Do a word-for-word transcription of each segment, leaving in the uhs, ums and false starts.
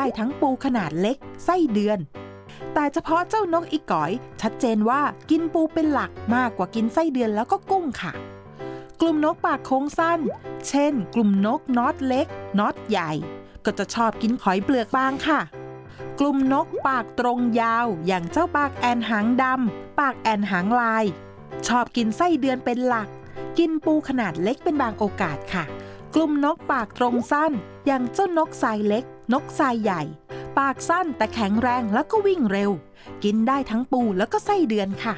ได้ทั้งปูขนาดเล็กไส้เดือนแต่เฉพาะเจ้านกอีก๋อยชัดเจนว่ากินปูเป็นหลักมากกว่ากินไส้เดือนแล้วก็กุ้งค่ะกลุ่มนกปากโค้งสั้นเช่นกลุ่มนกน็อตเล็กน็อตใหญ่ก็จะชอบกินหอยเปลือกบางค่ะกลุ่มนกปากตรงยาวอย่างเจ้าปากแอนหางดำปากแอนหางลายชอบกินไส้เดือนเป็นหลักกินปูขนาดเล็กเป็นบางโอกาสค่ะกลุ่มนกปากตรงสั้นอย่างเจ้านกทรายเล็กนกทรายใหญ่ปากสั้นแต่แข็งแรงแล้วก็วิ่งเร็วกินได้ทั้งปูแล้วก็ไส้เดือนค่ะ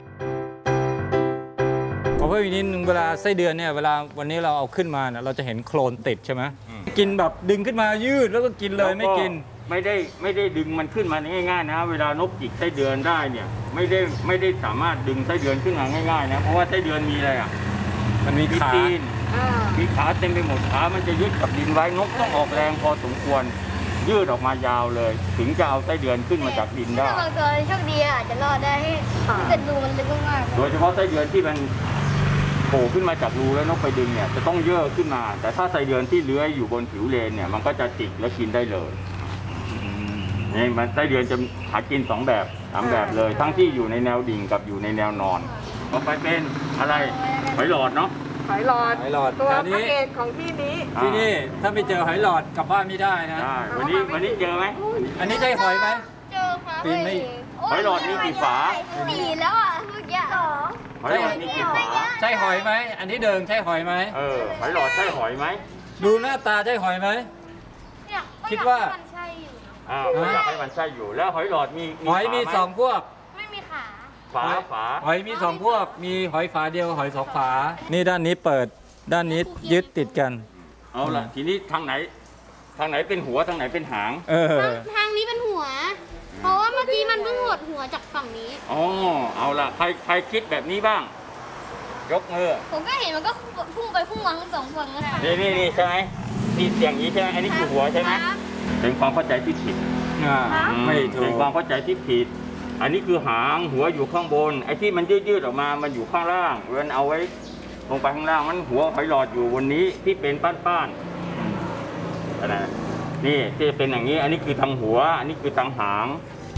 ขอเพิ่มอีกนิดนึงเวลาไส้เดือนเนี่ยเวลาวันนี้เราเอาขึ้นมาเนี่ยเราจะเห็นโคลนติดใช่ไหมกินแบบดึงขึ้นมายืดแล้วก็กินเลยไม่กินไม่ได้ไม่ได้ดึงมันขึ้นมาง่ายๆนะเวลานกจิกไส้เดือนได้เนี่ยไม่ได้ไม่ได้สามารถดึงไส้เดือนขึ้นมาง่ายๆนะเพราะว่าไส้เดือนมีอะไรอ่ะมันมีขามีขาเต็มไปหมดขามันจะยึดกับดินไว้นกต้องออกแรงพอสมควรยืดออกมายาวเลยถึงจะเอาไส้เดือนขึ้นมาจากดินได้บางตัวโชคดีอาจจะรอดได้ถ้าเกิดรูมันลึกมากโดยเฉพาะไส้เดือนที่มันโผล่ขึ้นมาจากรูแล้วนกไปดึงเนี่ยจะต้องเยื่อขึ้นมาแต่ถ้าไส้เดือนที่เลื้อยอยู่บนผิวเลนเนี่ยมันก็จะติดและกินได้เลยนี่มันไส้เดือนจะหากินสองแบบสามแบบเลยทั้งที่อยู่ในแนวดิ่งกับอยู่ในแนวนอนต่อไปเป็นอะไรหอยหลอดเนาะหอยหลอดหอยหลอดตัวพระเอกของที่นี้ที่นี่ถ้าไม่เจอหอยหลอดกลับบ้านไม่ได้นะวันนี้วันนี้เจอไหมอันนี้ใช่หอยไหมเจอค่ะปีนไม่หอยหลอดนี่กี่ฝาสี่แล้วอ่ะเมื่อกี้สองหอยหลอดนี่กี่ฝาใช่หอยไหมอันนี้เดิมใช่หอยไหมเออหอยหลอดใช่หอยไหมดูหน้าตาใช่หอยไหมคิดว่าอ่าอยากให้มันใช่อยู่แล้วหอยหลอดมีหอยมีสองพวกไม่มีขาฝาฝาหอยมีสองพวกมีหอยฝาเดียวหอยสองฝานี่ด้านนี้เปิดด้านนี้ยึดติดกันเอาล่ะทีนี้ทางไหนทางไหนเป็นหัวทางไหนเป็นหางเออทางนี้เป็นหัวเพราะว่าเมื่อกี้มันเพิ่งหดหัวจากฝั่งนี้อ๋อเอาล่ะใครใครคิดแบบนี้บ้างยกมือผมก็เห็นมันก็พุ่งไปพุ่งมาทั้งสองฝั่งเลยนี่นี่นี่ใช่ไหมนี่อย่างนี้ใช่ไหมอันนี้คือหัวใช่ไหมเป็นความเข้าใจที่ผิดไม่ถูกเป็นความเข้าใจที่ผิดอันนี้คือหางหัวอยู่ข้างบนไอ้ที่มันยืดๆออกมามันอยู่ข้างล่างมันเอาไว้ลงไปข้างล่างมันหัวหอยหลอดอยู่บนนี้ที่เป็นป้านๆอะไรนี่ที่เป็นอย่างนี้อันนี้คือทางหัวอันนี้คือทางหาง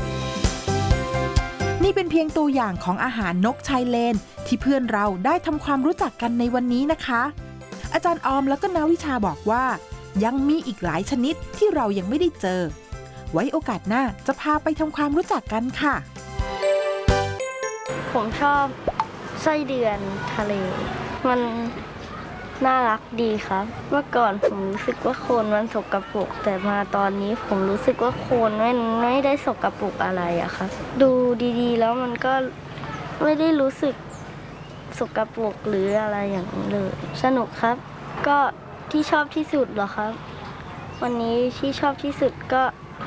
นี่เป็นเพียงตัวอย่างของอาหารนกชายเลนที่เพื่อนเราได้ทำความรู้จักกันในวันนี้นะคะอาจารย์ออมแล้วก็นักวิชาบอกว่ายังมีอีกหลายชนิดที่เรายังไม่ได้เจอไว้โอกาสหน้าจะพาไปทำความรู้จักกันค่ะผมชอบไส้เดือนทะเลมันน่ารักดีครับเมื่อก่อนผมรู้สึกว่าโคลนมันสกปรกแต่มาตอนนี้ผมรู้สึกว่าโคลนไม่ไม่ได้สกปรกอะไรอะครับดูดีๆแล้วมันก็ไม่ได้รู้สึกสกปรกหรืออะไรอย่างนี้เลยสนุกครับก็ที่ชอบที่สุดเหรอครับวันนี้ที่ชอบที่สุดก็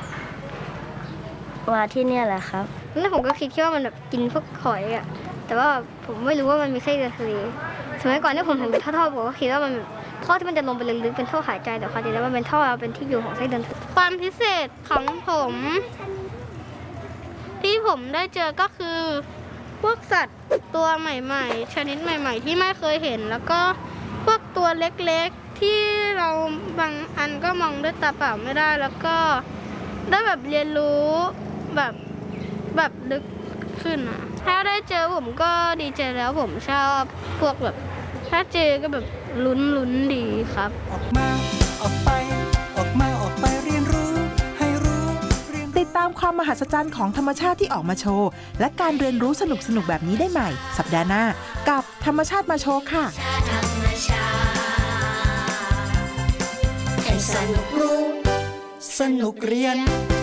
มาที่นี่แหละครับแล้วผมก็คิดว่ามันแบบกินพวกหอยอ่ะแต่ว่าผมไม่รู้ว่ามันมีไส้เดือนทะเลสมัยก่อนที่ผมเห็นเป็นท่อๆผมก็คิดว่ามันท่อที่มันจะลงไปลึกๆเป็นท่อหายใจแต่ความจริงแล้วมันเป็นท่อเป็นที่อยู่ของไส้เดือนความพิเศษของผมที่ผมได้เจอก็คือพวกสัตว์ตัวใหม่ๆชนิดใหม่ๆที่ไม่เคยเห็นแล้วก็พวกตัวเล็กๆที่เราบางอันก็มองด้วยตาเปล่าไม่ได้แล้วก็ได้แบบเรียนรู้แบบแบบลึกขึ้นอ่ะถ้าได้เจอผมก็ดีใจแล้วผมชอบพวกแบบถ้าเจอก็แบบลุ้นลุ้นดีครับออกมาออกไปออกมาออกไปเรียนรู้ให้รู้ติดตามความมหัศจรรย์ของธรรมชาติที่ออกมาโชว์และการเรียนรู้สนุกๆแบบนี้ได้ใหม่สัปดาห์หน้ากับธรรมชาติมาโชว์ค่ะสนุกรู้สนุกเรียน